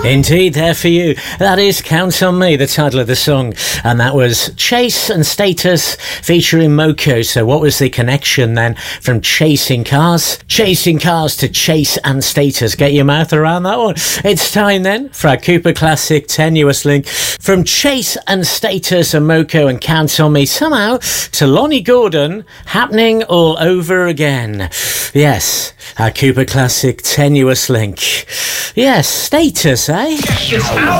Indeed, there for you. That is Count on Me, the title of the song. And that was Chase and Status featuring Moko. So what was the connection then from chasing cars to Chase and Status? Get your mouth around that one. It's time then for our Cooper Classic Tenuous Link from Chase and Status and Moko and Count on Me somehow to Lonnie Gordon, happening all over again. Yes, our Cooper Classic Tenuous Link. Yes, Status, eh?